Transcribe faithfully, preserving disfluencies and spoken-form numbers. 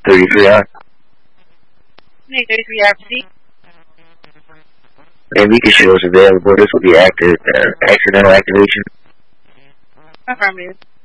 thirty-three R. Make thirty-three R proceed. And we can show us available. This will be active, uh, accidental activation. Affirmative.